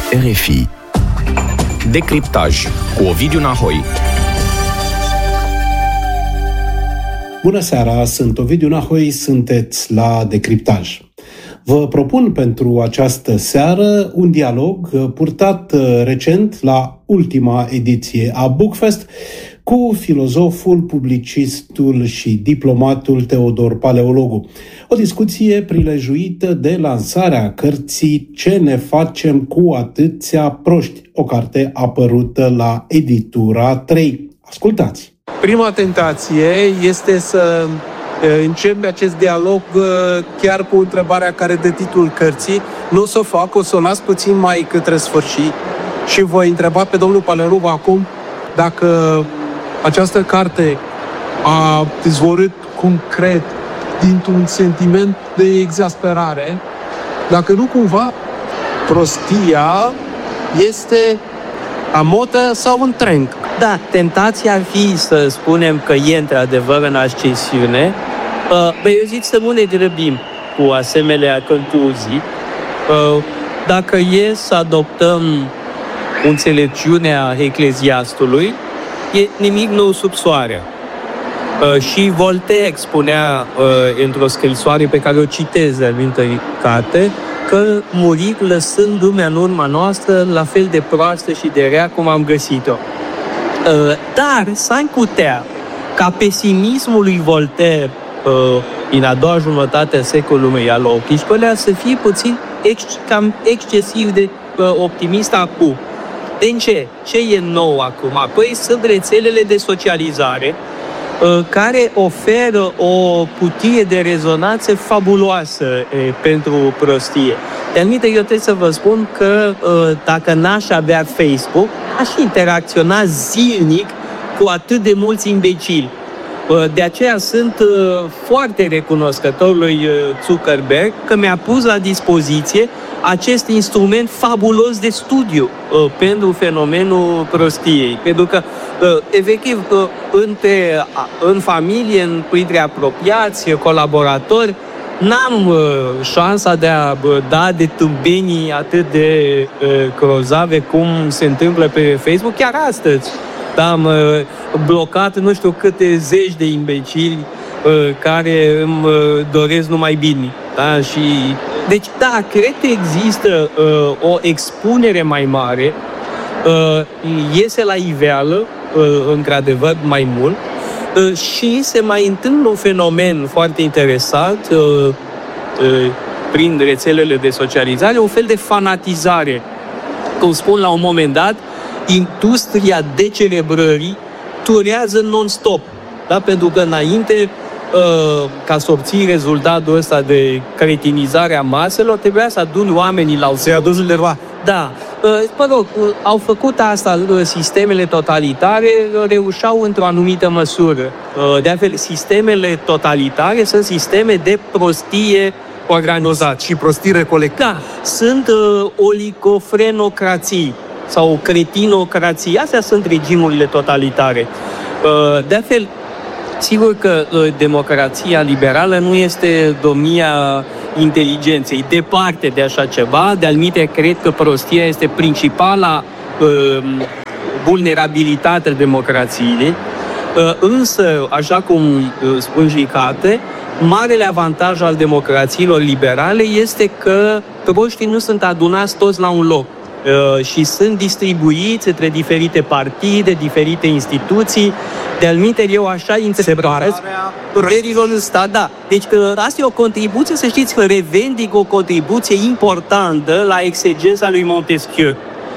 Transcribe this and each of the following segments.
RFI. Decriptaj cu Ovidiu Nahoi. Bună seara, sunt Ovidiu Nahoi, sunteți la Decriptaj. Vă propun pentru această seară un dialog purtat recent la ultima ediție a Bookfest cu filozoful, publicistul și diplomatul Teodor Paleologu. O discuție prilejuită de lansarea cărții Ce ne facem cu atâția proști, o carte apărută la editura 3. Ascultați! Prima tentație este să încep acest dialog chiar cu întrebarea care dă titlul cărții. Nu o să o fac, o să o las puțin mai către sfârșit și voi întreba pe domnul Paleologu acum dacă această carte a izvorât concret dintr-un sentiment de exasperare, dacă nu cumva prostia este a modă sau un trend. Da, tentația ar fi să spunem că e într-adevăr în ascensiune. Eu zic să nu ne grăbim cu asemenea concluzii. Dacă e să adoptăm înțelepciunea Ecleziastului, e nimic nou sub soare. Și Voltaire spunea într-o scrisoare pe care o citez în anumită carte, că muri lăsând lumea în urma noastră la fel de proastă și de rea cum am găsit-o. Dar s-ar putea ca pesimismul lui Voltaire în a doua jumătate a secolului al XVIII-lea să fie puțin cam excesiv de optimist acum. De ce? Ce e nou acum? Păi sunt rețelele de socializare care oferă o putie de rezonanță fabuloasă pentru prostie. De anumite, eu trebuie să vă spun că dacă n-aș avea Facebook, aș interacționa zilnic cu atât de mulți imbecili. De aceea sunt foarte recunoscător lui Zuckerberg că mi-a pus la dispoziție acest instrument fabulos de studiu pentru fenomenul prostiei. Pentru că, efectiv, în familie, printre apropiați, colaboratori, n-am șansa de a da de tâmbenii atât de grozave cum se întâmplă pe Facebook. Chiar astăzi am blocat nu știu câte zeci de imbecili care îmi doresc numai bine. Da? Și deci, da, cred că există o expunere mai mare, iese la iveală, într-adevăr, mai mult, și se mai întâmplă un fenomen foarte interesant prin rețelele de socializare, un fel de fanatizare. Cum spun la un moment dat, industria decelebrării turează non-stop. Da? Pentru că înainte, ca să obții rezultatul ăsta de cretinizare a maselor, trebuia să aduni oamenii la să-i aduci lerva. Da. Mă rog, au făcut asta sistemele totalitare, reușeau într-o anumită măsură. De altfel, sistemele totalitare sunt sisteme de prostie organizat și prostire colectivă. Da, sunt oligofrenocrații sau cretinocrații. Astea sunt regimurile totalitare. De altfel, sigur că democrația liberală nu este domnia inteligenței, departe de așa ceva. De altminte, cred că prostia este principala vulnerabilitate a democrației. Însă, așa cum spun Jicate, marele avantaj al democrațiilor liberale este că proștii nu sunt adunați toți la un loc și sunt distribuiți între diferite partide, diferite instituții. De altminteri, eu așa interpretez puterilor în stat, da. Deci asta e o contribuție, să știți că revendic o contribuție importantă la exegența lui Montesquieu.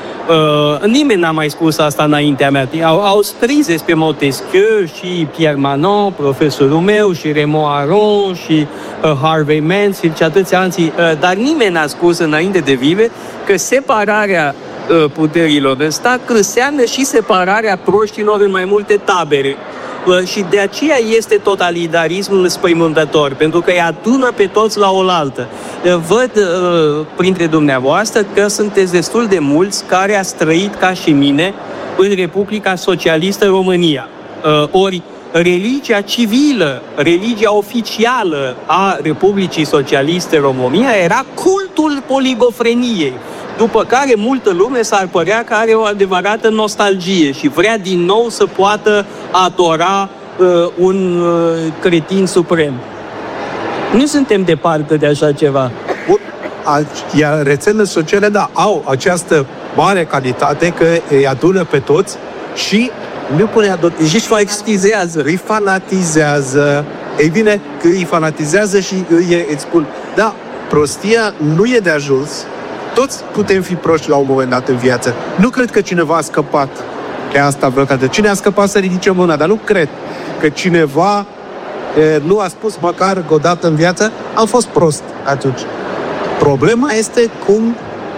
Nimeni n-a mai spus asta înaintea mea. Au scris despre Montesquieu și Pierre Manon, profesorul meu, și Raymond Aron, și Harvey Mansfield și atâția alții, dar nimeni n-a spus înainte de vive că separarea puterilor în stat înseamnă și separarea proștilor în mai multe tabere. Și de aceea este totalitarismul spăimântător, pentru că îi adună pe toți la oaltă. Văd printre dumneavoastră că sunteți destul de mulți care ați trăit ca și mine în Republica Socialistă România. Ori religia civilă, religia oficială a Republicii Socialiste România era cultul poligofreniei. după care multă lume s-ar părea că are o adevărată nostalgie și vrea din nou să poată adora un cretin suprem. Nu suntem departe de așa ceva. Iar rețelele sociale, da, au această mare calitate că îi adună pe toți și nu pune îi fanatizează. Ei bine, că îi fanatizează și îți spun, da, prostia nu e de ajuns. Toți putem fi proști la un moment dat în viață. Nu cred că cineva a scăpat de asta vreodată. Cine a scăpat să ridice mâna, dar nu cred că cineva nu a spus măcar o dată în viață, am fost prost atunci. Problema este cum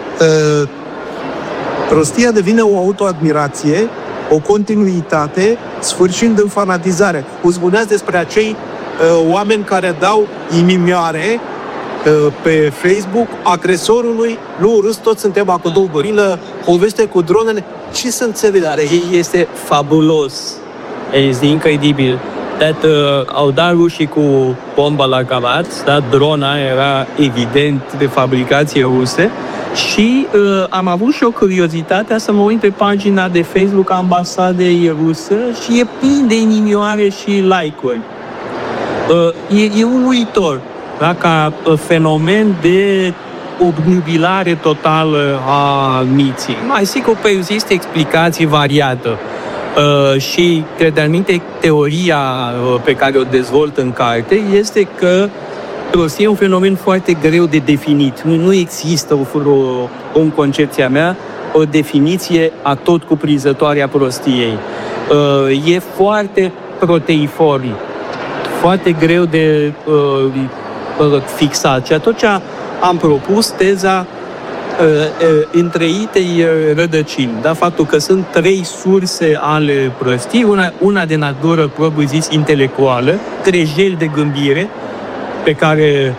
prostia devine o autoadmirație, o continuitate, sfârșind în fanatizare. Îți spuneați despre acei oameni care dau inimioare pe Facebook agresorului, nu râs, toți suntem acolo două gorilă, poveste cu dronele. Ce să înțelegi? Este fabulos. Este incredibil. Au dat rușii cu bomba la Galați, drona era evident de fabricație rusă și am avut și o curiozitate să mă uit pe pagina de Facebook a ambasadei rusă și e plin de inimioare și like-uri. E uluitor, da? Ca fenomen de obnubilare totală a miții. Mai sigur că există explicații variate. Și, cred anumite, teoria pe care o dezvolt în carte este că prostia e un fenomen foarte greu de definit. Nu există, în concepția mea, o definiție atot cuprinzătoare a prostiei. E foarte proteiform, foarte greu de fixat. Și atunci am propus teza întreitei rădăcini, da? Faptul că sunt 3 surse ale prostiei, una de natură, propriu zis, intelectuală, trejeli de gândire, pe care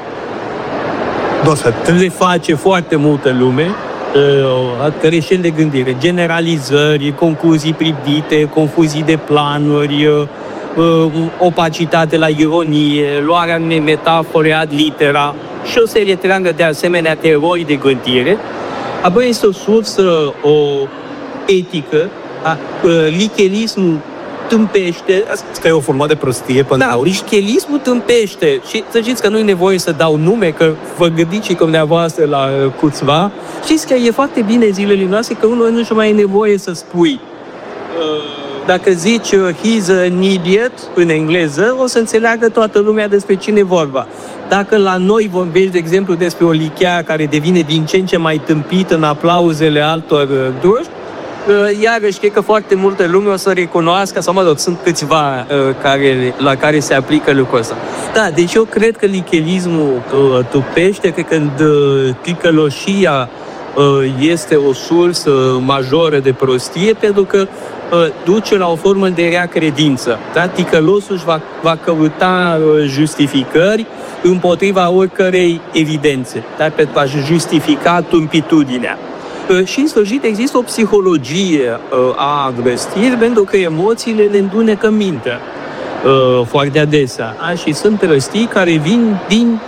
le face foarte multă lume, trejeli de gândire, generalizări, concluzii privite, confuzii de planuri, opacitate la ironie, luarea unei metafore ad litera și o serie întreagă de asemenea teorii de gândire. Apoi este o sursă etică, lichelismul tâmpește. Că e o formă de prostie până la urmă. Lichelismul tâmpește. Și să știți că nu e nevoie să dau nume, că vă gândiți și cum dumneavoastră la câțiva. Știți că e foarte bine zilele noastre că unul nu-și mai e nevoie să spui. Dacă zici he's an idiot în engleză, o să înțeleagă toată lumea despre cine e vorba. Dacă la noi vorbești, de exemplu, despre o lichea care devine din ce în ce mai tâmpită în aplauzele altor druși, iarăși cred că foarte multă lume o să recunoască, sau mă rog, sunt câțiva la care se aplică lucrul ăsta. Da, deci eu cred că lichelismul tupește, cred că ticăloșia este o sursă majoră de prostie, pentru că duce la o formă de rea credință. Da? Ticălosul își va căuta justificări împotriva oricărei evidențe, da? Pentru a justifica tumpitudinea. Și în sfârșit există o psihologie a prostiei, pentru că emoțiile ne îndunecă mintea foarte adesea. Da? Și sunt prostii care vin din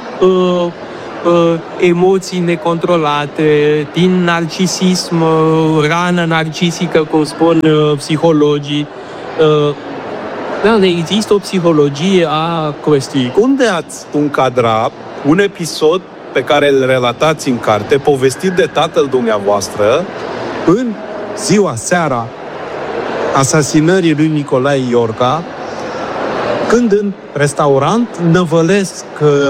emoții necontrolate, din narcisism, rană narcisică, cum spun psihologii. Există o psihologie a prostiei. Unde ați încadra un episod pe care îl relatați în carte, povestit de tatăl dumneavoastră, în seara asasinării lui Nicolae Iorga, când în restaurant năvălesc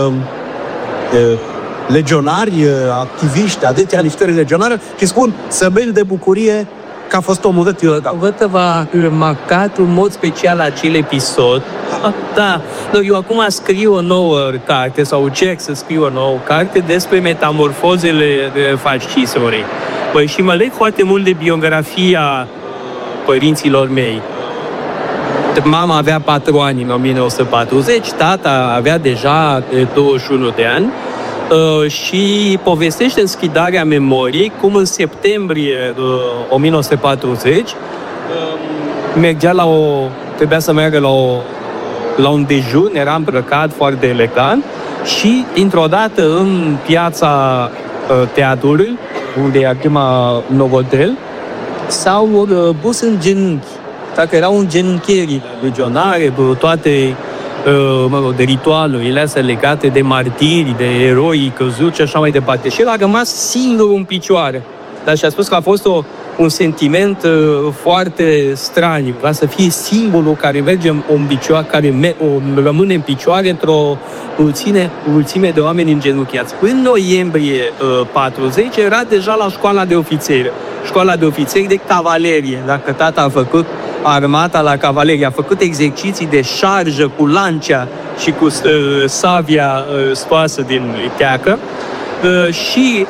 legionari, activiști, adesea mișcări legionare și spun săbeli de bucurie că a fost omorât Iorga. Văd că v-a marcat în mod special acel episod. Da, eu acum scriu o nouă carte sau încerc să scriu o nouă carte despre metamorfozele fascismului. Și mă leg foarte mult de biografia părinților mei. Mama avea 4 ani în 1940, tata avea deja 21 de ani și povestește în Schidarea memoriei cum în septembrie 1940 trebuia să meargă la un dejun, era îmbrăcat foarte elegant și dintr-o dată în piața teatrului unde e acum Novotel, s-au pus în genunchi. Dacă erau îngenunchierii legionare, toate de ritualurile astea legate de martiri, de eroi căzuți și așa mai departe. Și el a rămas singur în picioare. Dar și-a spus că a fost un sentiment foarte straniu, să fie singurul care merge în picioare, care rămâne în picioare într-o mulțime de oameni îngenunchiați. În noiembrie 40 era deja la școala de ofițeri. Școala de ofițeri de cavalerie. Dacă tata a făcut armata la cavalerie, a făcut exerciții de șarjă cu lancia și cu sabia scoasă din teacă și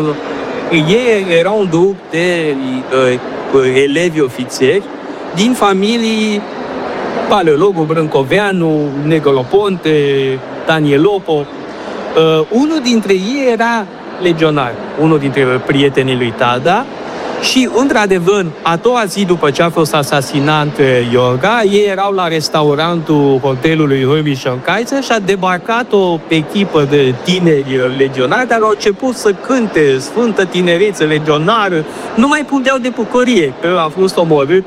ei erau un grup de elevi ofițeri din familii Paleologu, Brâncoveanu, Negroponte, Danielopo. Unul dintre ei era legionar, unul dintre prietenii lui Tada. Și, într-adevăr, a doua zi după ce a fost asasinat Iorga, ei erau la restaurantul hotelului Römischer Kaiser și a debarcat o echipă de tineri legionari, dar au început să cânte Sfântă Tinerețe legionară, nu mai puteau de bucurie că a fost omorât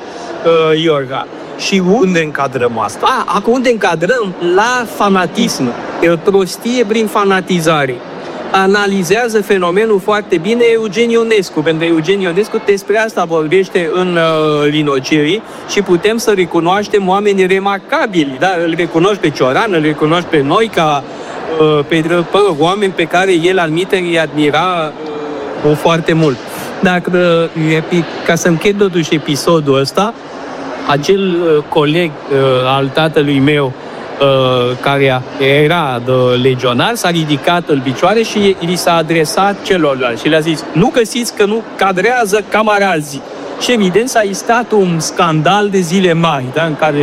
Iorga. Și unde încadrăm asta? Acum unde încadrăm? La fanatism. E o prostie prin fanatizare. Analizează fenomenul foarte bine Eugen Ionescu, pentru că Eugen Ionescu despre asta vorbește în Rinocerii și putem să recunoaștem oameni remarcabili, da? Îl recunoști pe Cioran, îl recunoști pe noi ca pe oameni pe care el admite îi admira foarte mult. Dar ca să închei totuși episodul ăsta, acel coleg al tatălui meu care era legionar, s-a ridicat în picioare și li s-a adresat celorlalți și le-a zis: nu găsiți că nu cadrează camarazii. Și evident s-a istat un scandal de zile mari, da, în care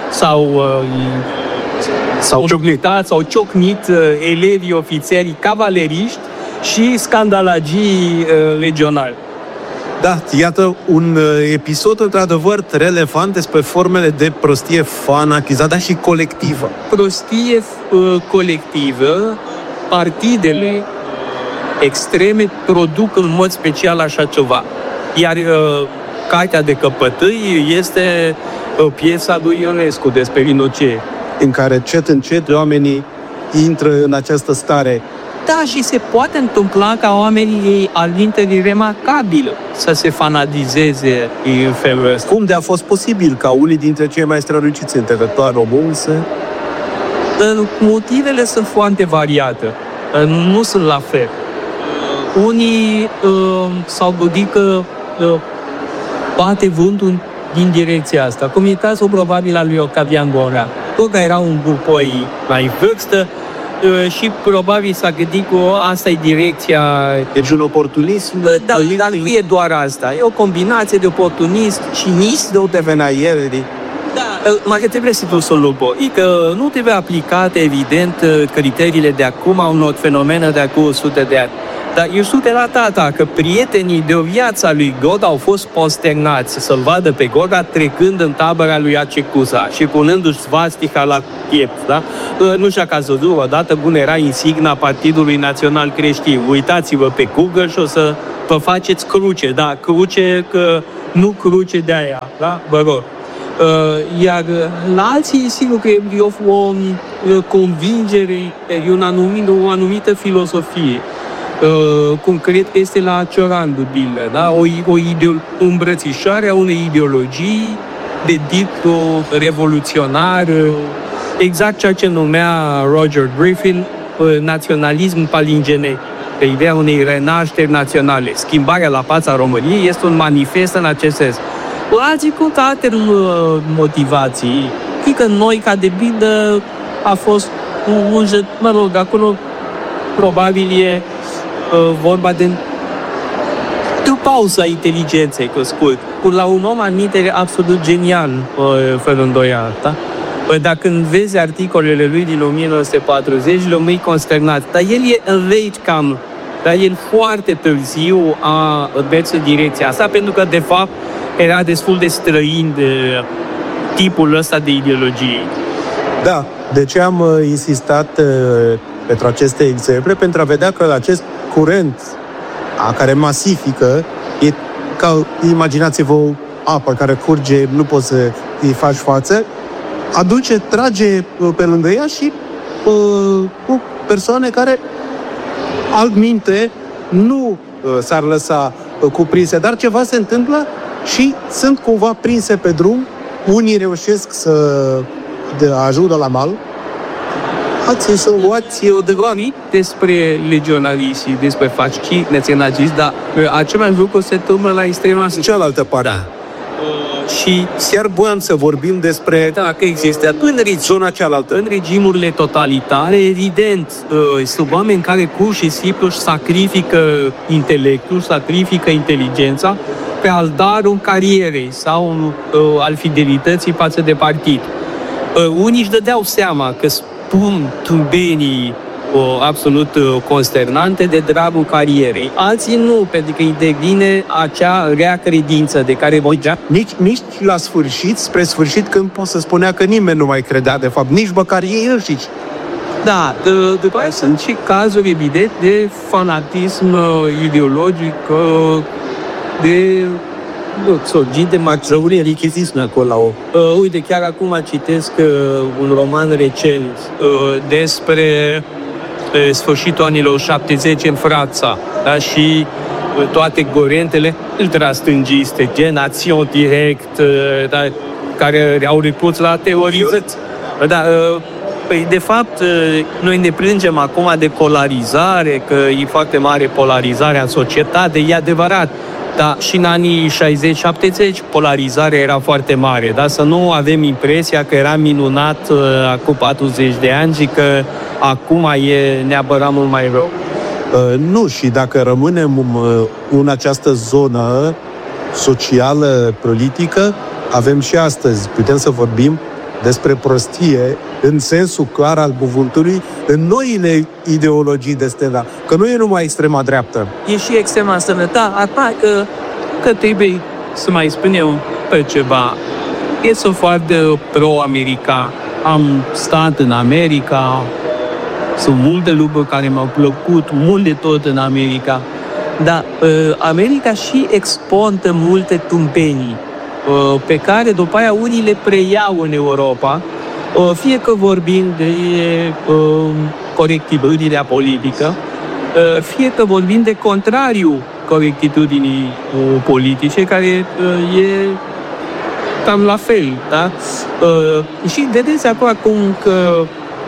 s-au ciocnit elevii ofițeri cavaleriști și scandalagii legionari. Da, iată un episod într-adevăr relevant despre formele de prostie fanatizată, dar și colectivă. Prostie colectivă, partidele extreme produc în mod special așa ceva. Iar Cartea de Căpătâi este piesa lui Ionescu despre Rinocee, în care încet oamenii intră în această stare. Da, și se poate întâmpla ca oamenii alinteri remarcabili să se fanatizeze în felul ăsta. Cum de a fost posibil ca unii dintre cei mai străluciți intelectuali români să... Motivele sunt foarte variate. Nu sunt la fel. Unii s-au gândit că bate vântul din direcția asta. Cum e cazul probabil al lui Octavian Gorea. Gorea era un bupoi mai vârstă, și probabil s-a gândit că asta e direcția... Deci un oportunism? Da, dar nu e doar asta. E o combinație de oportunism, cinism, de devenaieri. Da, mai că trebuie să tu lupo. E că nu trebuie aplicate, evident, criteriile de acum a unor fenomene de acum 100 de ani. Dar eu sunt la tata că prietenii de o viață a lui God au fost posternați să-l vadă pe Goga trecând în tabăra lui Acecuza și punându-și svastica la piept, da? Nu știu că ați văzut odată cum era insigna Partidului Național Creștin. Uitați-vă pe Google și o să vă faceți cruce, da? Cruce, că nu cruce de aia, da? Vă rog. Iar la alții, sigur că e o convingere, e o anumită filosofie. Cum cred că este la Cioran de pildă, da? O îmbrățișare a unei ideologii de tip revoluționar, exact ceea ce numea Roger Griffin naționalism palingenetic, pe ideea unei renașteri naționale. Schimbarea la fața României este un manifest în acest sens. Alții cu alte motivații. Cred că noi, ca de pildă, a fost acolo probabil e vorba de o pauză a inteligenței, că scurt. La un om aminte absolut genial, fără îndoială, da? Dacă vezi articolele lui din 1940, rămâi consternat. Dar el e în late cam, dar el foarte târziu a mers în direcția asta, pentru că, de fapt, era destul de străin de tipul ăsta de ideologie. Da, de ce am insistat pentru aceste exemple? Pentru a vedea că acest curent care masifică, e ca, imaginați-vă o apă care curge, nu poți să îi faci față, trage pe lângă ea și cu persoane care altminte nu s-ar lăsa cuprinse, dar ceva se întâmplă și sunt cumva prinse pe drum, unii reușesc să ajungă la mal. Ați o degoni despre legionariști, despre fasciști, naționaliști, dar același lucru se întâmplă la extrema cealaltă parte. Da. Și chiar voiam să vorbim despre că există zona cealaltă. În regimurile totalitare, evident, sunt oameni care pur și simplu își sacrifică intelectul, sacrifică inteligența pe altarul carierei sau al fidelității față de partid. Unii își dădeau seama că spun tâmbenii absolut consternante de dragul carierei. Alții nu, pentru că intervine acea rea credință de care vorbea. Nici la sfârșit, spre sfârșit, când pot să spunea că nimeni nu mai credea, de fapt, nici măcar ei înșiși. Da, după aceea sunt și cazuri evident de fanatism ideologic, de sorgit de marxăurie richizism acolo. Uite, chiar acum citesc un roman recent despre sfârșitul anilor 70 în Franța, da? Și toate corentele ultrastângiste, gen Action Direct, da? Care au recurs la teorizări. Da, păi, de fapt, noi ne plângem acum de polarizare, că e foarte mare polarizarea în societate, e adevărat. Dar și în anii 60-70 polarizarea era foarte mare, da? Să nu avem impresia că era minunat acum 40 de ani și că acum e neapărat mult mai rău. Nu, și dacă rămânem în această zonă socială, politică, avem și astăzi, putem să vorbim despre prostie în sensul clar al cuvântului, în noile ideologii de stânga, că nu e numai extrema dreaptă. E și extrema stângă, da, atât că trebuie să mai spunem pe ceva. Este foarte pro-America. Am stat în America, sunt multe lucruri care m-au plăcut, mult de tot în America, dar America și exportă multe tâmpenii pe care după aia unii le preiau în Europa, fie că vorbim de corectitudinea politică, fie că vorbim de contrariu corectitudinii politice, care e cam la fel, da? Și vedeți acum că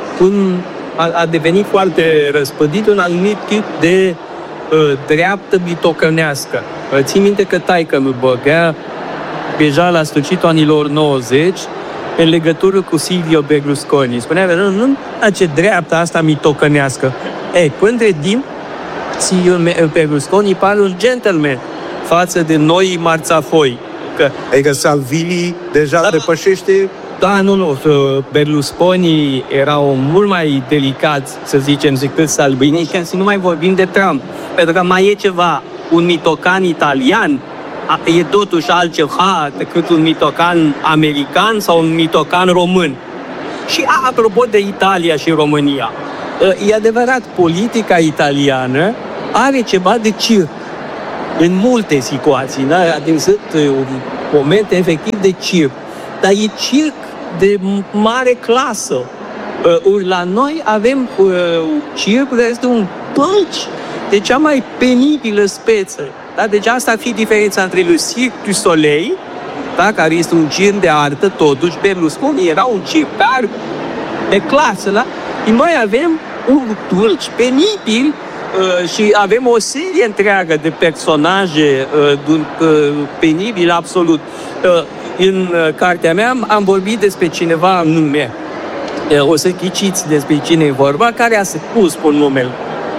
a devenit foarte răspândit un anumit tip de dreaptă mitocănească. Țin minte că taică-mi băgea deja la sfârșitul anilor 90 în legătură cu Silvio Berlusconi. Spunea că nu face dreapta asta mitocănească. Între timp, Silvio Berlusconi pare un gentleman față de noi marțafoi. Adică Salvini deja depășește... Da, nu. Berlusconi era mult mai delicat, să zicem, decât Salvini, și nu mai vorbim de Trump. Pentru că mai e ceva, un mitocan italian, e totuși altceva decât un mitocan american sau un mitocan român. Și apropo de Italia și România, e adevărat, politica italiană are ceva de circ în multe situații, da? Adică sunt momente efectiv de circ, dar e circ de mare clasă. La noi avem circul, este un pălci de cea mai penibilă speță. Da? Deci asta ar fi diferența între le Cirque du Soleil, da? Care este un circ de artă, totuși Berlusconi era un circ de clasă, da? Și noi avem un tulci penibil și avem o serie întreagă de personaje penibili absolut. În cartea mea am vorbit despre cineva nume. O să ghiciți despre cine e vorba, care a spun numele.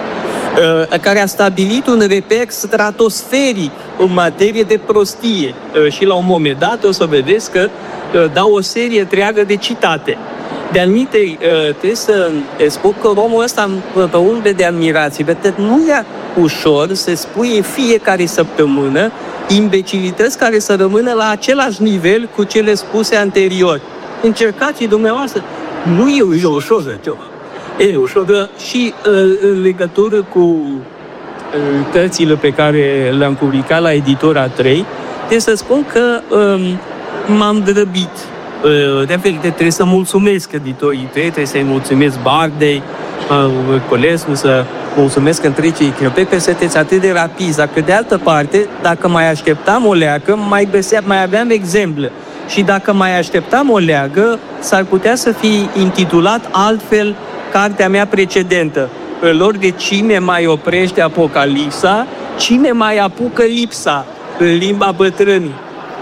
Care a stabilit un reper stratosferic în materie de prostie. Și la un moment dat o să vedeți că dau o serie întreagă de citate. De anumite, trebuie să spun că omul ăsta pe umbre de admirație, pentru că nu e ușor să spui în fiecare săptămână imbecilități care să rămână la același nivel cu cele spuse anterior. Încercați dumneavoastră. Nu e ușor de ceva. E ușor și în legătură cu cărțile pe care le-am publicat la Editura 3, trebuie să spun că m-am grăbit. De fel, trebuie să mulțumesc Editorii 3, trebuie să-i mulțumesc Bardei, Colescu, să mulțumesc întregii echipe, că sunteți atât de rapizi. Dacă de altă parte, dacă mai așteptam o leagă, mai aveam exemple. Și dacă mai așteptam o leagă, s-ar putea să fi intitulat altfel cartea mea precedentă. În loc de cine mai oprește apocalipsa, cine mai apucă lipsa, în limba bătrânii.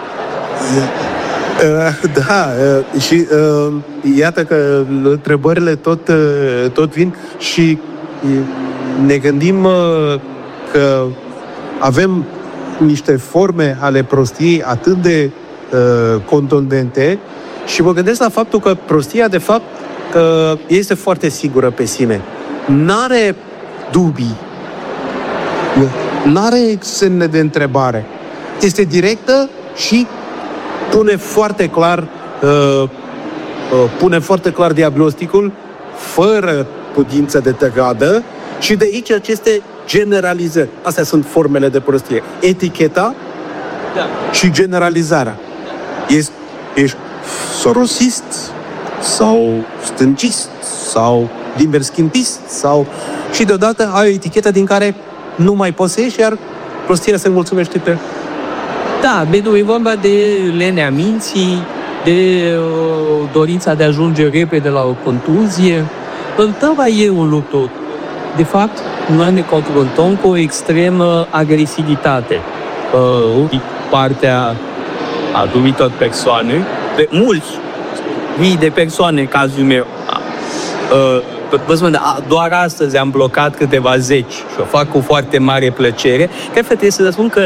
Da, și iată că întrebările tot vin și ne gândim că avem niște forme ale prostiei atât de contundente și mă gândesc la faptul că prostia, de fapt, este foarte sigură pe sine. N-are dubii, n-are semne de întrebare. Este directă și pune foarte clar diagnosticul, fără putință de tăgadă, și de aici aceste generalizări. Astea sunt formele de prostie. Eticheta și generalizarea. Ești sorosist sau stângist sau liberschimbist sau... Și deodată ai o etichetă din care nu mai poți să ieși, iar prostirea se mulțumește pe... Da, Bedu, e vorba de lenea minții, de dorința de a ajunge repede la o contuzie. Întâlnirea e un lucru. De fapt, noi ne confruntăm cu o extremă agresivitate. Partea anumitor persoane, de mulți mii de persoane, în cazul meu. Vă spun, doar astăzi am blocat câteva zeci și o fac cu foarte mare plăcere. Cred că trebuie să vă spun că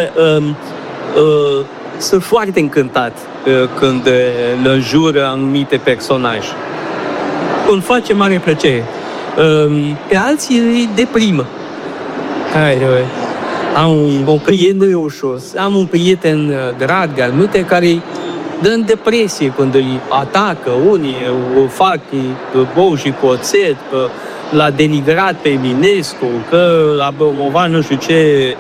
sunt foarte încântat când le înjură anumite personaje. Îmi face mare plăcere. Pe alții îi deprimă. Am un prieten drag al meu care dă în depresie când îi atacă. Unii o fac bou și coțet, l-a denigrat pe Eminescu, că a promovat nu știu ce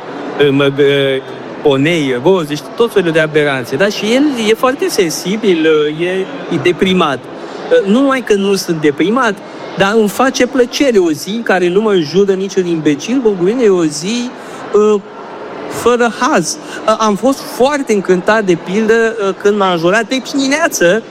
ponei roze și tot felul de aberanțe. Dar și el e foarte sensibil, e deprimat. Nu numai că nu sunt deprimat, dar îmi face plăcere o zi în care nu mă înjură niciun imbecil, e o zi fără haz. Am fost foarte încântat, de pildă, când m-a înjurat de dimineață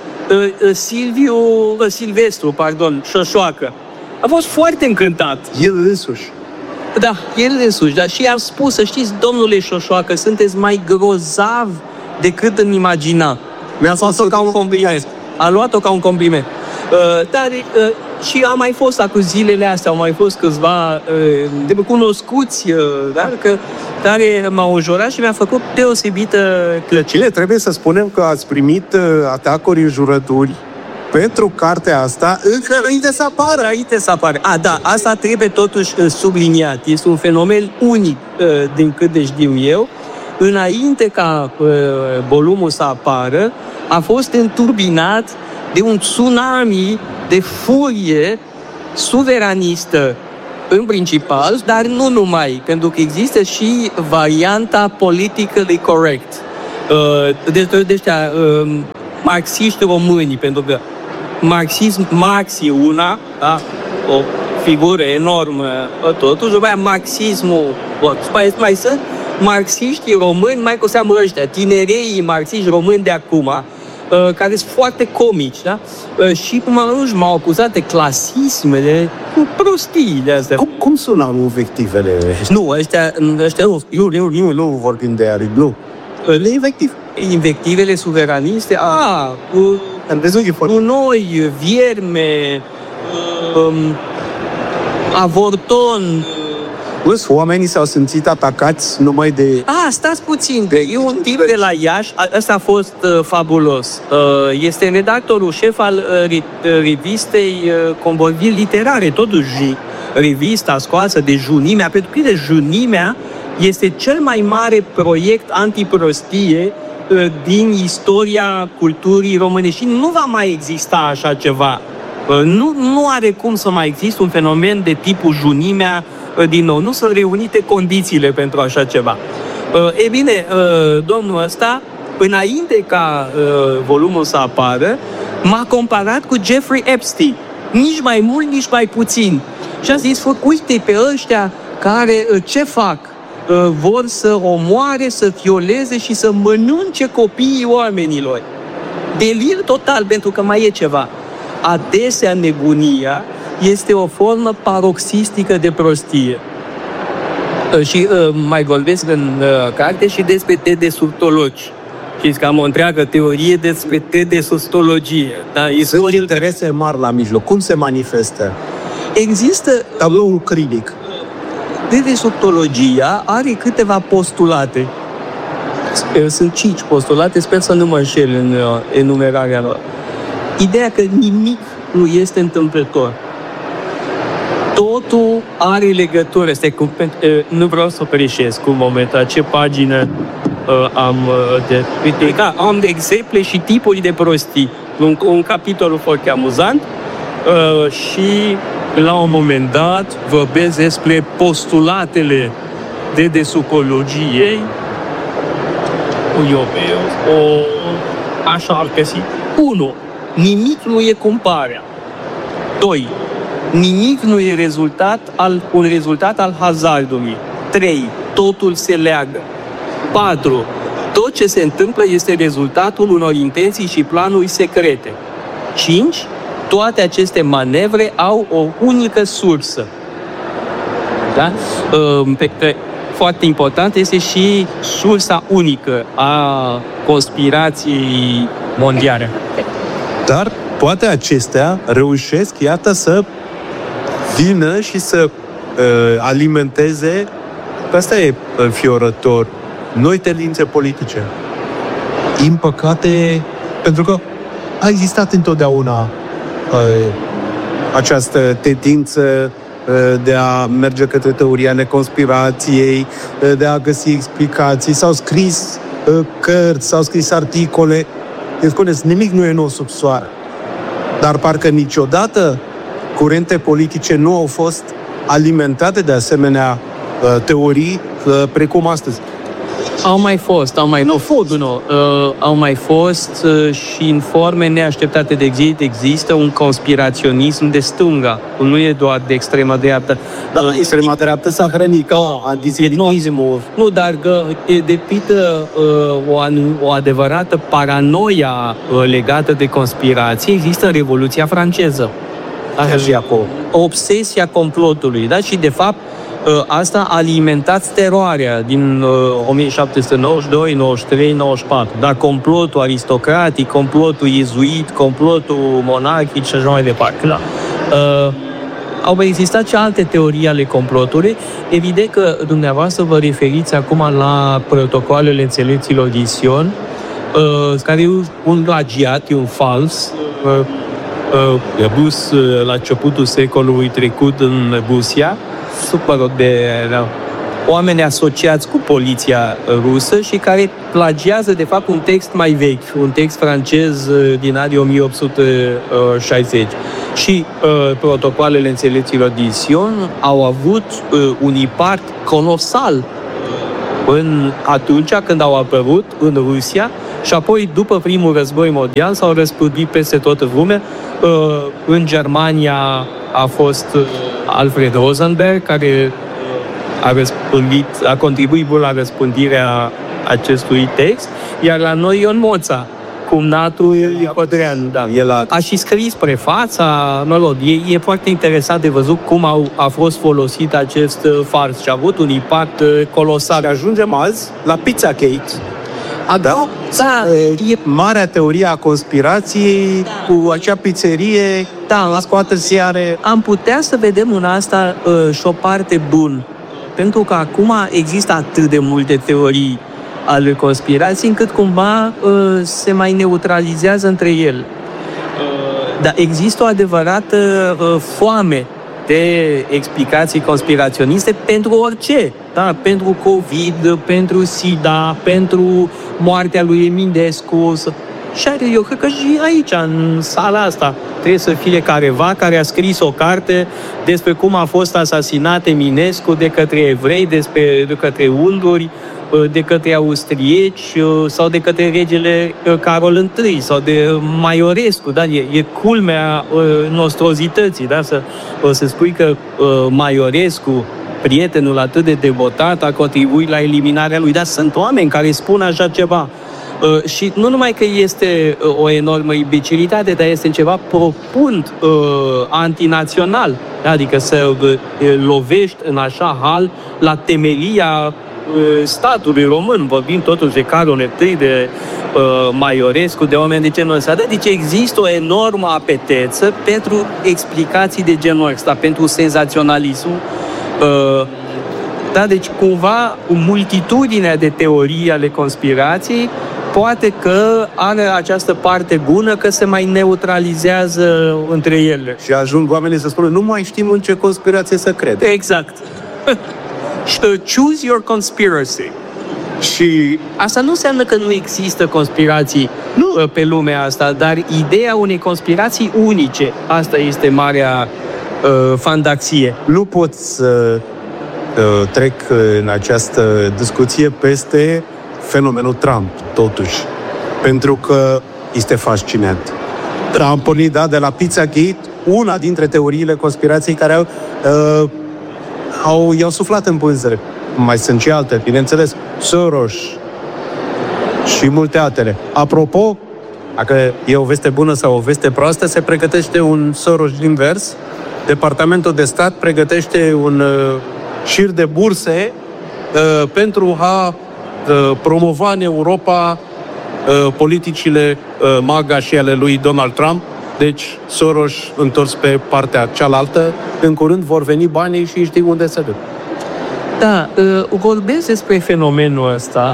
Silvestru, Șoșoacă. Am fost foarte încântat. El însuși. Da, el însuși, dar și i-am spus, să știți, domnule Șoșoacă, sunteți mai grozav decât îmi imagina. Mi-a luat-o ca un compliment. A luat-o ca un compliment. Dar și a mai fost acum zilele astea, au mai fost câțiva de cunoscuți, care m-au înjurat și mi-a făcut deosebită plăcere. Trebuie să spunem că ați primit atacuri, înjurături pentru cartea asta încă înainte să apară. Da, asta trebuie totuși subliniat. Este un fenomen unic, din câte știu eu. Înainte ca volumul să apară, a fost înturbinat de un tsunami de furie suveranistă în principal, dar nu numai, pentru că există și varianta politically correct. De ăștia marxiști români, pentru că Marx e una, da? O figură enormă, totuși, după aia marxismul, mai sunt marxiștii români, mai cu seamă ăștia, tinereii marxiști români de acum, care sunt foarte comici, da? Și m-au acuzat de clasisme, de prostii de astea. Cum sunau invectivele? Nu, ăștia nu vorbim de aripi, nu. Invectivele suveraniste, noi, vierme, avorton. Plus, oamenii s-au simțit atacați numai de... Stați puțin, e un tip de la Iași, ăsta a fost fabulos. Este redactorul șef al revistei Convorbieri Literare, totuși revista scoasă de Junimea, pentru că de Junimea este cel mai mare proiect antiprostie din istoria culturii românești. Nu va mai exista așa ceva. Nu are cum să mai existe un fenomen de tipul Junimea din nou, nu sunt reunite condițiile pentru așa ceva. E bine, domnul ăsta, înainte ca volumul să apară, m-a comparat cu Jeffrey Epstein. Nici mai mult, nici mai puțin. Și a zis, uite pe ăștia care ce fac? Vor să omoare, să violeze și să mănânce copiii oamenilor. Delir total, pentru că mai e ceva. Adesea nebunia este o formă paroxistică de prostie. Și mai vorbesc în carte și despre tedesustologi. Știți că am o întreagă teorie despre tedesustologie. Da? Sunt interese mari la mijloc. Cum se manifestă? Există tabloul clinic. Tedesustologia are câteva postulate. Sunt 5 postulate, sper să nu mă înșel în enumerarea lor. Ideea că nimic nu este întâmplător. Totul are legătură. Nu vreau să preșesc un moment la ce pagină am de exemple și tipuri de prostii. Un capitol foarte amuzant și la un moment dat vorbesc despre postulatele de desupologiei. Așa ar găsi. 1. Nimic nu e cumparea. 2. Nimic nu e un rezultat al hazardului. 3. Totul se leagă. 4. Tot ce se întâmplă este rezultatul unor intenții și planuri secrete. 5. Toate aceste manevre au o unică sursă. Da? Foarte important este și sursa unică a conspirației mondiale. Dar poate acestea reușesc, iată, să vină și să alimenteze, că asta e înfiorător, noi tendințe politice. Din păcate, pentru că a existat întotdeauna această tendință de a merge către teoria neconspirației, de a găsi explicații. S-au scris cărți, s-au scris articole. Îmi spuneți, nimic nu e nou sub soare. Dar parcă niciodată curente politice nu au fost alimentate de asemenea teorii precum astăzi. Au mai fost și în forme neașteptate de există un conspiraționism de stânga. Nu e doar de extrema dreaptă. Dar extrema dreaptă s-a hrănit ca antisemitismul. Nu, dar de pită o adevărată paranoia legată de conspirație există în Revoluția franceză. Obsesia complotului, da? Și de fapt asta a alimentat teroarea din 1792, 93, 94. Dar complotul aristocratic, complotul iezuit, complotul monarhic și așa mai departe. Da. Au existat și alte teorii ale complotului. Evident că dumneavoastră vă referiți acum la protocoalele înțelepților din Sion, care e un plagiat, e un fals, pus la începutul secolului trecut în Rusia, de oameni asociați cu poliția rusă și care plagiază, de fapt, un text mai vechi, un text francez din anii 1860. Și protocoalele înțelepților din Sion au avut un impact colosal atunci când au apărut în Rusia și apoi, după primul război mondial, s-au răspândit peste toată lumea. În Germania a fost Alfred Rosenberg, care a contribuit mult la răspândirea acestui text, iar la noi Ion Moța, cumnatul Codreanu. Da. A și scris prefața, e foarte interesant de văzut cum a fost folosit acest fars și a avut un impact colosal. Ajungem azi la Pizzagate. E marea teorie a conspirației cu acea pizzerie, la scoată ziare. Am putea să vedem în asta și o parte bună, pentru că acum există atât de multe teorii ale conspirației, încât cumva se mai neutralizează între ele. Dar există o adevărată foame de explicații conspiraționiste pentru orice. Da? Pentru COVID, pentru SIDA, pentru moartea lui Eminescu. Și eu cred că și aici, în sala asta, trebuie să fie careva care a scris o carte despre cum a fost asasinat Eminescu de către evrei, de către unguri, de către austrieci sau de către regele Carol I sau de Maiorescu. Da? E culmea nostrozității, da? Să spui că Maiorescu, prietenul atât de devotat, a contribuit la eliminarea lui. Dar sunt oameni care spun așa ceva. Și nu numai că este o enormă imbecilitate, dar este ceva profund antinațional. Adică să lovești în așa hal la temelia statului român. Vorbim totuși de Carol I, de Maiorescu, de oameni de genul ăsta. Deci există o enormă apetență pentru explicații de genul ăsta, pentru senzaționalismul. Da, deci cumva multitudinea de teorii ale conspirației poate că are această parte bună că se mai neutralizează între ele. Și ajung oamenii să spună, nu mai știm în ce conspirație să cred. Exact. Choose your conspiracy. Și asta nu înseamnă că nu există conspirații pe lumea asta, dar ideea unei conspirații unice, asta este marea fantaxie. Nu pot să trec în această discuție peste fenomenul Trump, totuși. Pentru că este fascinant. Am pornit, de la Pizzagate, una dintre teoriile conspirației care i-au suflat în pânzele. Mai sunt și alte, bineînțeles, Soros și multe altele. Apropo, dacă e o veste bună sau o veste proastă, se pregătește un Soros invers. Departamentul de Stat pregătește un șir de burse pentru a promova în Europa politicile MAGA și ale lui Donald Trump. Deci Soros întors pe partea cealaltă. În curând vor veni banii și știi unde se duc. Da, vorbesc despre fenomenul ăsta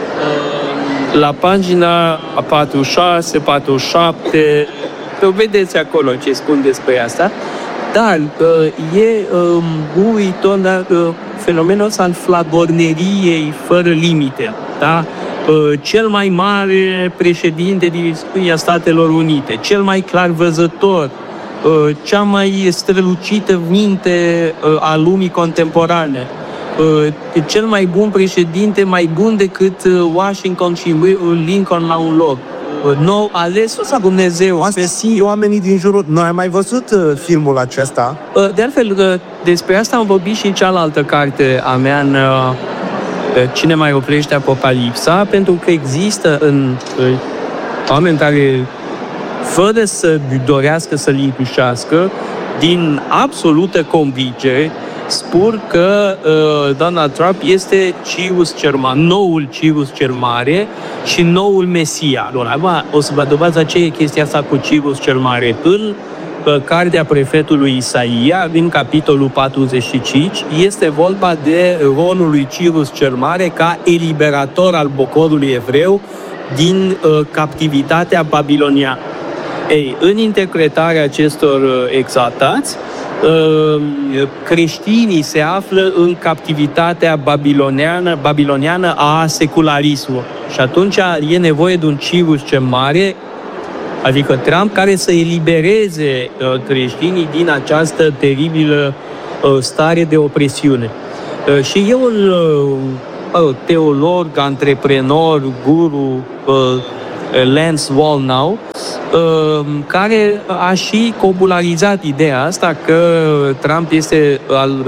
la pagina 46, 47, vedeți acolo ce spun despre asta, dar e uluitor fenomenul ăsta al flagorneriei fără limite, da? Cel mai mare președinte din istoria Statelor Unite, cel mai clar văzător, cea mai strălucită minte a lumii contemporane, cel mai bun președinte, mai bun decât Washington și Lincoln la un loc. Nou ales sa Dumnezeu. Oamenii din jurul... Noi am mai văzut filmul acesta. De altfel, despre asta am vorbit și în cealaltă carte a mea, în Cine mai oprește Apocalipsa, pentru că există în oameni care, fără să dorească să lingușească, din absolută convingere, spun că Donald Trump este Cyrus cel Mare, noul Cyrus cel Mare și noul Mesia. O să vă dobați ce e chestia asta cu Cyrus cel Mare. În cartea profetului Isaia, din capitolul 45, este vorba de rolul lui Cyrus cel Mare ca eliberator al poporului evreu din captivitatea babiloniană. Ei, în interpretarea acestor exaltați, creștinii se află în captivitatea babiloniană a secularismului. Și atunci e nevoie de un Cyrus cel Mare, adică Trump, care să elibereze creștinii din această teribilă stare de opresiune. Și e un teolog, antreprenor, guru, Lance Wallnau, care a și popularizat ideea asta că Trump este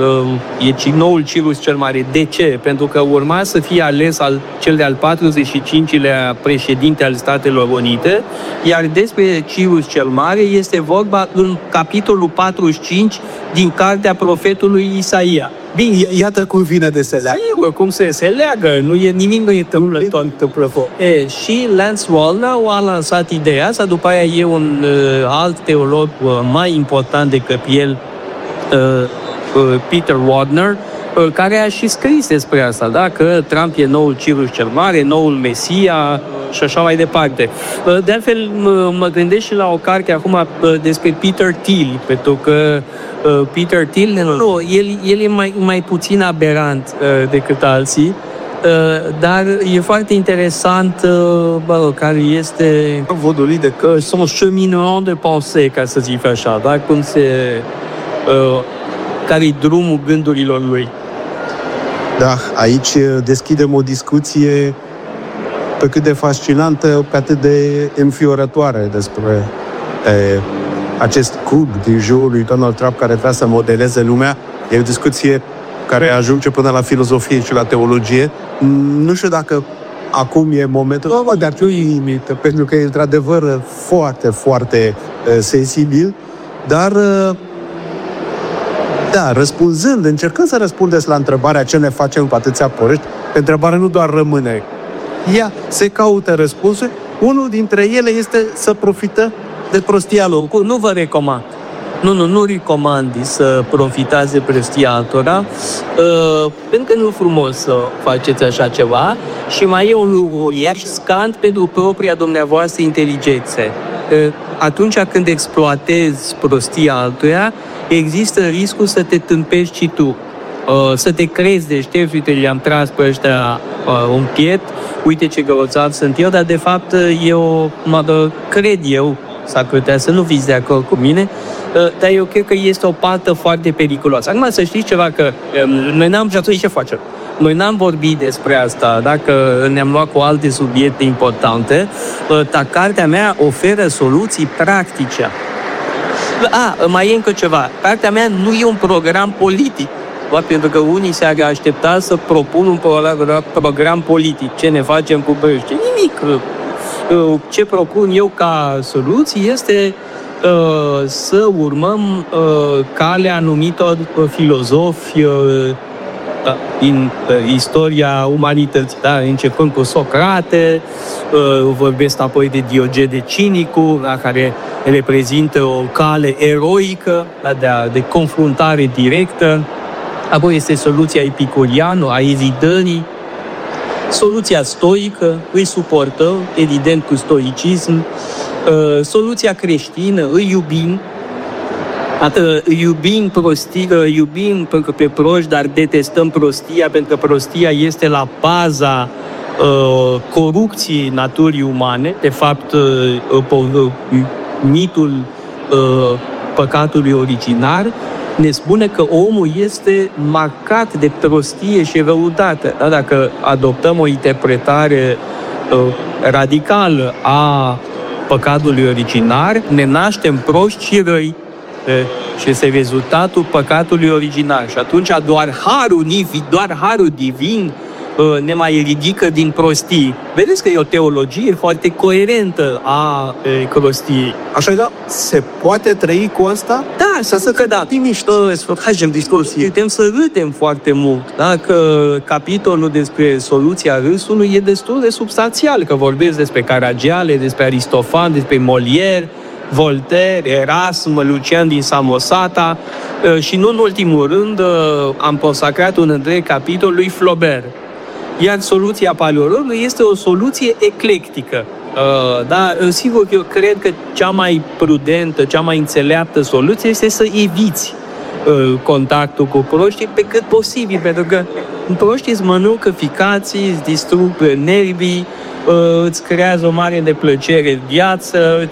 noul Cyrus cel Mare. De ce? Pentru că urma să fie ales cel de-al 45-lea președinte al Statelor Unite, iar despre Cyrus cel Mare este vorba în capitolul 45 din cartea profetului Isaia. Bine, iată cum vine de se leagă. Sigur, cum se leagă, nimic nu e întâmplător. Și Lance Wallnau a lansat ideea asta, după aia e un alt teolog mai important decât el, Peter Wagner, care a și scris despre asta, da? Că Trump e noul Cyrus cel Mare, noul Mesia și așa mai departe. De altfel, mă gândesc și la o carte acum despre Peter Thiel, pentru că Peter Thiel, el e mai puțin aberant decât alții. Dar e foarte interesant care este vodul de că sunt cheminement de pensée, ca să zic așa, da? Care-i drumul gândurilor lui. Da, aici deschidem o discuție pe cât de fascinantă, pe atât de înfiorătoare despre acest cub din jurul lui Donald Trump care vrea să modeleze lumea. E o discuție care ajunge până la filozofie și la teologie. Nu știu dacă acum e momentul, dar eu imită, pentru că e într-adevăr foarte, foarte sensibil, dar da, încercând să răspundeți la întrebarea ce ne facem cu atâția porești, întrebarea nu doar rămâne. Ea se caută răspunsuri. Unul dintre ele este să profită de prostia lor. Nu vă recomand. Nu recomand să profitați de prostia altora, pentru că nu e frumos să faceți așa ceva și mai e un riscant pentru propria dumneavoastră inteligență. Atunci când exploatezi prostia altuia, există riscul să te tâmpești și tu. Să te crezi deștept, uite, le-am tras pe ăștia un piept, uite ce grozav sunt eu, dar de fapt cred eu, s-ar putea să nu fiți de acord cu mine, dar eu cred că este o pată foarte periculoasă. Acum să știți ceva, că noi n-am ce facem. Noi n-am vorbit despre asta, dacă ne-am luat cu alte subiecte importante, dar cartea mea oferă soluții practice. Mai e încă ceva. Cartea mea nu e un program politic. Pentru că unii se-ar aștepta să propun un program politic. Ce ne facem cu băiești? Nimic. Ce propun eu ca soluție este să urmăm calea anumitor filozofi din istoria umanității, da? Începând cu Socrate, vorbesc apoi de Diogene Cinicul, care reprezintă o cale eroică, de confruntare directă. Apoi este soluția epicuriană, a ezidării, soluția stoică, îi suportăm, evident, cu stoicism, soluția creștină, îi iubim, iubim pe proști, dar detestăm prostia, pentru că prostia este la baza corupției naturii umane. De fapt, mitul păcatului originar ne spune că omul este marcat de prostie și răutate. Da? Dacă adoptăm o interpretare radicală a păcatului originar, ne naștem proști și răi. Și este rezultatul păcatului original. Și atunci doar harul divin ne mai ridică din prostii. Vedeți că e o teologie foarte coerentă a prostiei. Așa, da? Se poate trăi cu asta? Da, să că da. Facem discuții. Putem să râdem foarte mult. Dacă capitolul despre soluția râsului e destul de substanțial, că vorbesc despre Caragiale, despre Aristofan, despre Molière, Voltaire, Erasm, Lucian din Samosata și nu în ultimul rând am consacrat un întreg capitol lui Flaubert. Iar soluția paleologului este o soluție eclectică. Da, sigur că eu cred că cea mai prudentă, cea mai înțeleaptă soluție este să eviți contactul cu proștii pe cât posibil, pentru că proștii îți mănâncă ficații, îți distrug nervii, îți creează o mare neplăcere în viață,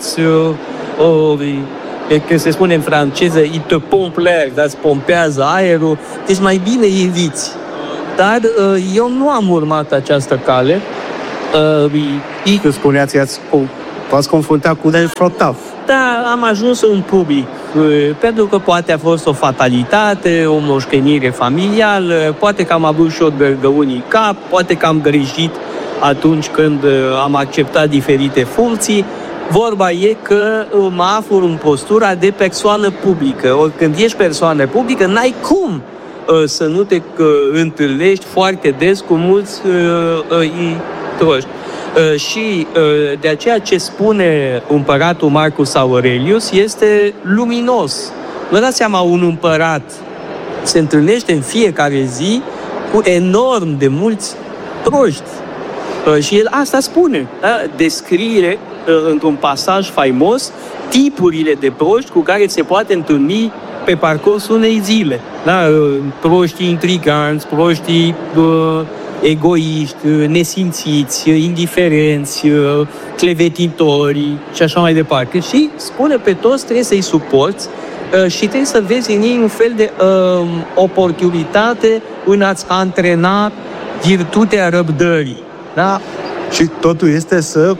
că se spune în franceză, il te pompe l'air, da, îți pompează aerul, deci mai bine eviți. Dar eu nu am urmat această cale. Că spuneați, v-ați confruntat cu un frotaf. Da, am ajuns în public, pentru că poate a fost o fatalitate, o moștenire familială, poate că am avut și o gărgăuni în cap, poate că am greșit atunci când am acceptat diferite funcții. Vorba e că mă aflu în postura de persoană publică. Ori când ești persoană publică, n-ai cum să nu te întâlnești foarte des cu mulți troști. Și de aceea ce spune împăratul Marcus Aurelius este luminos. Vă dați seama, un împărat se întâlnește în fiecare zi cu enorm de mulți proști. Și el asta spune, da? Descrie într-un pasaj faimos tipurile de proști cu care se poate întâlni pe parcursul unei zile. Da? Proștii intriganți, proștii egoiști, nesimțiți, indiferenți, clevetitori și așa mai departe. Și spune pe toți trebuie să-i suporți și trebuie să vezi în ei un fel de oportunitate în a-ți antrena virtutea răbdării. Da? Și totul este să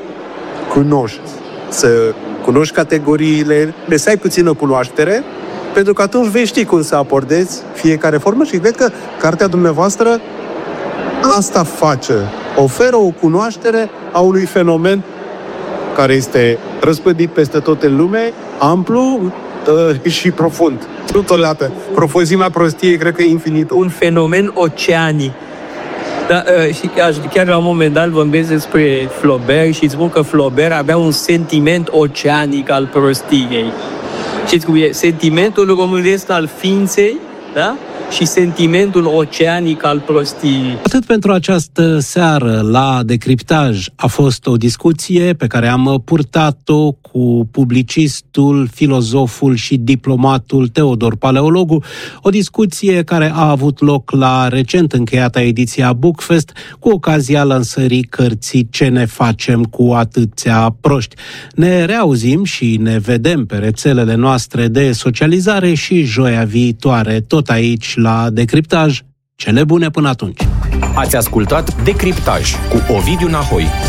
cunoști categoriile, să ai puțină cunoaștere, pentru că atunci vei ști cum să abordezi fiecare formă și cred că cartea dumneavoastră asta face. Oferă o cunoaștere a unui fenomen care este răspândit peste tot în lume, amplu și profund. Nu totodată. Profunzimea prostiei cred că e infinită. Un fenomen oceanic. Da, și chiar la un moment dat vorbesc despre Flaubert și spun că Flaubert avea un sentiment oceanic al prostiei. Știți cum e? Sentimentul românesc al ființei, da? Și sentimentul oceanic al prostiei. Atât pentru această seară la Decriptaj. A fost o discuție pe care am purtat-o cu publicistul, filozoful și diplomatul Teodor Paleologu, o discuție care a avut loc la recent încheiata ediția Bookfest cu ocazia lansării cărții Ce ne facem cu atâția proști. Ne reauzim și ne vedem pe rețelele noastre de socializare și joia viitoare, tot aici la Decriptaj. Cele bune până atunci! Ați ascultat Decriptaj cu Ovidiu Nahoi.